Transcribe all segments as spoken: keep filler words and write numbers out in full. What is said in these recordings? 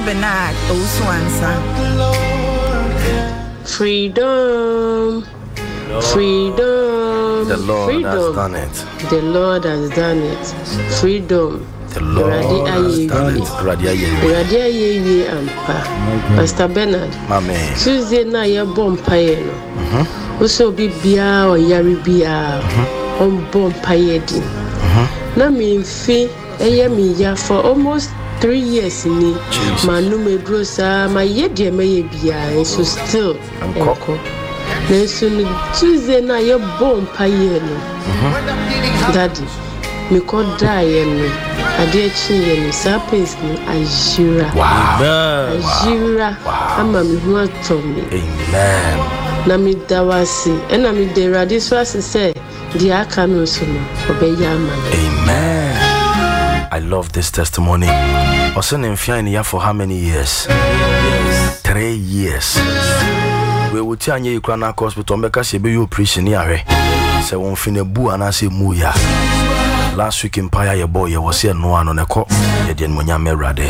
Bernard Oswansa. Freedom. Freedom. The Lord Freedom. has done it. The Lord has done it. Freedom. The Lord has done it. Radia ye ampa. Pastor Bernard. Amen. Tuesday na ya bompaye no. Mhm. Oso bi bia o yari bia. On bompaye di. Mhm. Na mi mfi eye mi ya for almost three years ni. Manu me brosa ma ye de me ye bia so still enko. Na so Tuesday na ya bompaye no. Mhm. Daddy me ko die no. Ade chi ye no sapes no ajira. Wow. Ajira. Ama mi hu atomi. Amen. Na mi dawasi. Ena mi de radiswa se di aka no so no obeya ama. Amen. I love this testimony. Osen in fia in here for how many years? Yes. Three years. We will tell you you can hospital make say be you operation here. Say won fine bu anase mu ya. Last week in Paya your boy was here no one on a cop. You didn't when you married.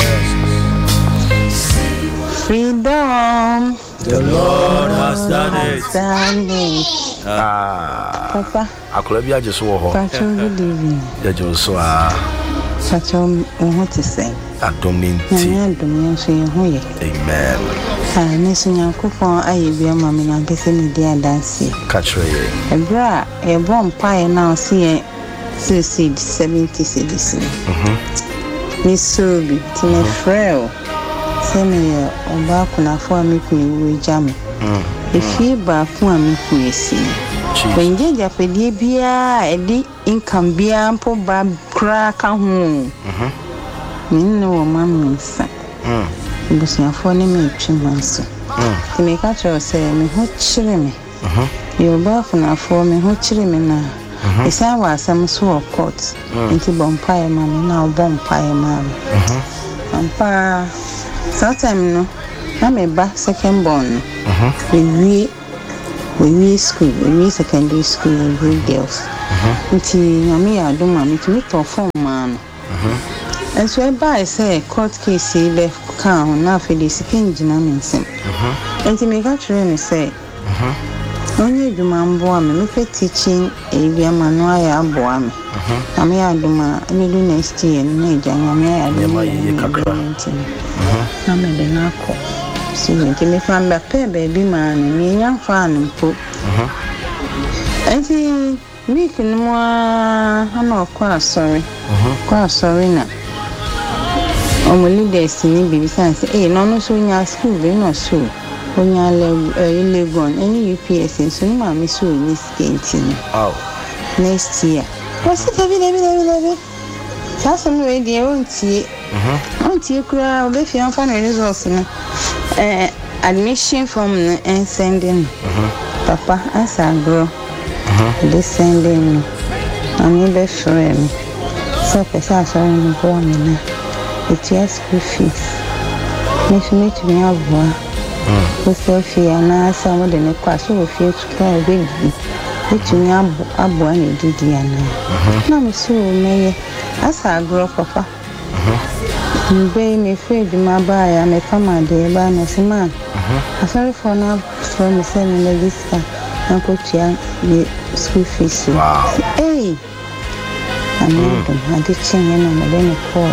Freedom. The Lord has done it. Done it. Ah, Papa. I could have just walked. Patrol, good evening. That you saw. Patrol, what to say? I don't mean to. I don't mean to. Amen. Ah, Miss Yankupo, I be a mammy and kissing me, dear Dancy. Catch her. A bra, a bomb pie now, see. Suicide seventy cedis. Mhm. Miss Sobi, Tina Frail. Send me a back on a four make me with jam. If you back for me, we see. When you get a debia, a deep income be ample bab crack at home. Mhm. No, mammy, son. Hm. It was your phone me, Chimanso. Hm. To make a choice, say me, who chilly me. Mhm. You're back on a four me, who chilly me now. It's our some sort of court into Bompire Mammy now, Bompire Mammy. And pa, sometime no, I'm a back second born. We we school, we secondary school, we grade girls. Until Mammy, I do mammy to meet or form man. And so I buy say court case left count now for the second dynamics. And to make a train say. Only do man boy me me teaching a via manual boy me. I may I do my middle next year and major and I may I kakra. I may the nako. See me from the pay baby man me young fan and put. I see week no more I'm not quite sorry. Quite sorry now. Only destiny be besides eh no no so in school we no so. When you live on any U P S, and soon my miss will miss skating. Oh, next year. What's it? Every day, every day. That's some radio on tea. On tea crowd, if you find results, admission from and sending. Papa, as I grow, this sending. I'm your best friend. So, Pesa, sorry, no woman. It's your school fees. Miss me to me, I've Sophie and I some of the class of few to cry with me. Which you have a boy did Diana. No, so may as I grow, Papa. Bay me afraid my buy and a farmer day by no man. I sorry for now from the same ladies and put the school fees. Hey, I know them. I did change and I'm going to call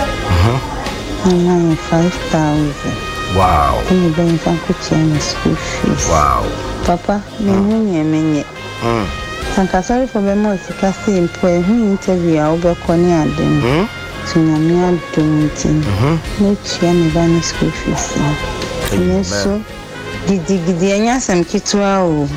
you. I'm five thousand. Wow. I'm going to put school fees. Wow. Papa, me money me yet. Thank you sorry for the most casting employee who interview our Beconi and then to Namia Domitin. No chain of school fees. And so, did the Anyasam Kitwa?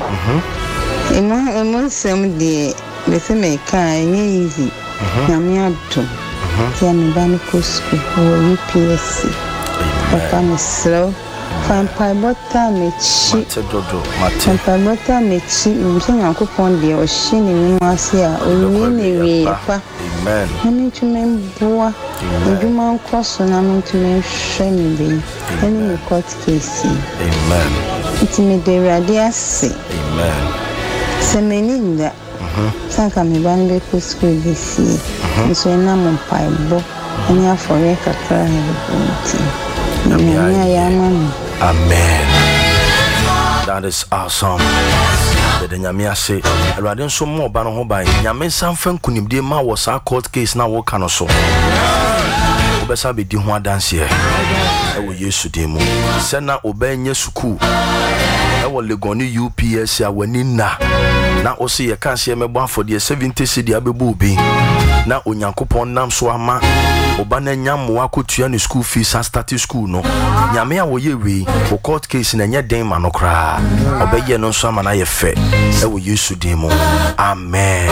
Among some day, the same car easy. Namia Dom. Tiani Banico School or U P S C. Papa me slow. Fan pie butter me cheap. Fan pie butter me cheap. We say I'm coupon the ocean in Marcia. We need a pa. Amen. I need to make boa. The human cross on I'm to make shame be. Any court case. Amen. It's me the radiasi. Amen. Se meninda. Sanka me ban be to school this year. So na mo pie bo. Any for a cry. Amen. That is awesome. The Nyamia say, rather so more bano ho by Yamin Sanfen Kunibdi ma was our court case now work on so. Obesa be di ho dance here. I will use to demo. Sena Obenye Suku. I will legoni U P S ya wenina. Na osi ye kan se me bon for the seventy cedi abebu bi. Na onyankopon nam so ama oba na nyam wa kotua ne school fees and start school no. Nyame a wo ye we o court case na nya den ma no kra. Obeye no so ama na ye fe. I will use to demo. Amen.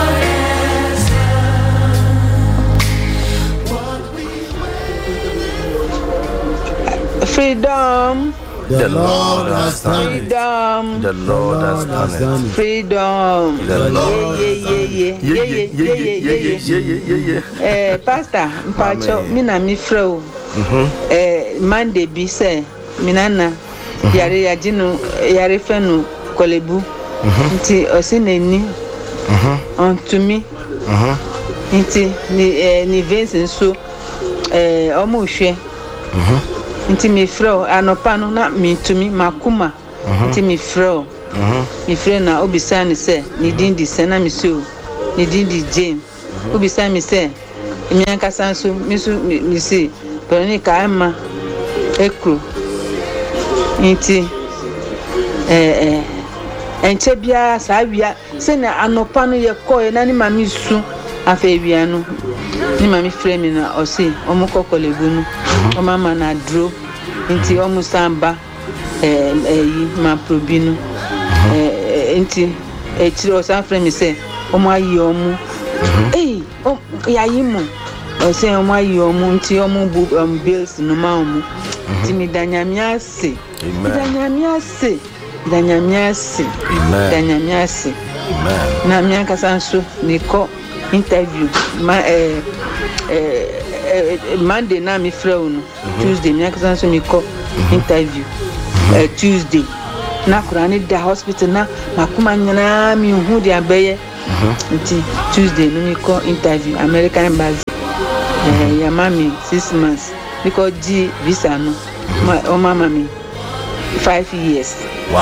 Freedom. The Lord has done it. Freedom. The Lord has done it. Freedom. The Lord. Yeah, yeah, yeah, yeah, yeah, yeah, yeah, yeah, yeah, yeah. Eh, Pastor, mpacho, mina mi fro. Eh, Monday bi say, minana, yare yajinu, yare fenu kolebu. Nti osineni. On to me. Nti ni eh ni Vincent so eh omo hwe. Nti mi fro anopa no na mi tumi makuma. Nti mi fro. Mi fro na obisa ni se ni din di se na mi so ni din di Jane. Obisa mi se mi ankasa so mi so mi se pero ni ka ma ekru. Nti eh eh enche bia sa bia se na anopa no ye ko na ni mami su afa bia no ni mami frame na o se o mo kokolebu no o mama na dro nti o mu samba eh eh ma probino eh nti e tiro o san frame se o mo ayi o mu eh o ya yi mu o se o mo ayi o mu nti o mu bills no ma o mu nti mi danyamia se danyamia se danyamia se danyamia se na mi ankasa nso ni ko interview ma eh eh Monday na mi frau no Tuesday mi ankasa nso mi ko interview eh Tuesday na kurani da hospital na makuma nyana mi hu dia beye nti Tuesday no mi ko interview American embassy eh ya mami six months because G visa no o mama mi five years. Wow.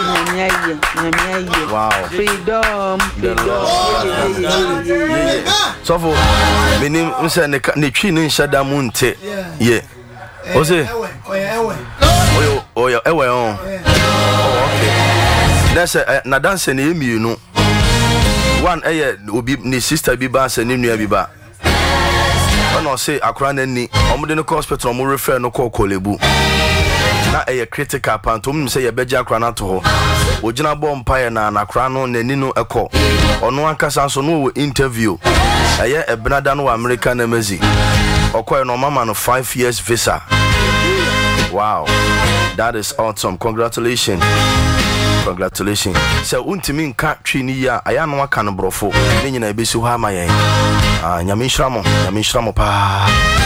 Wow. Freedom. Freedom. So for meaning unse ne ne twi ne nshada mu nte. Yeah. O se. Oyo oyo ewe on. Oh okay. That's a na dance ne emienu. One eh obi ne sister bi ba se ne nua bi ba. Ono say akra na ni omo de no hospital omo refer no call Kolebu. Na eye critical pantom say ye beja akra na to ho. Ogina bom paye na nakra no nani no ekọ. Ono ankasa so no interview. Eye ebenada no American embassy. Okoye no mama no five years visa. Wow. That is awesome. Congratulations. Congratulations. So untimi nka twini ya aya no aka no brofo. Ne nyina ebesu ha ma yen. Ah nyame nhramo, nyame nhramo pa.